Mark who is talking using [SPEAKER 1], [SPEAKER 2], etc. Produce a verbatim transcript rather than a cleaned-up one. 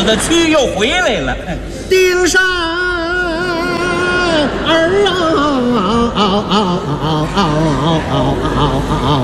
[SPEAKER 1] 死的蛆又回来了。
[SPEAKER 2] 丁山儿啊啊啊啊啊啊啊啊啊！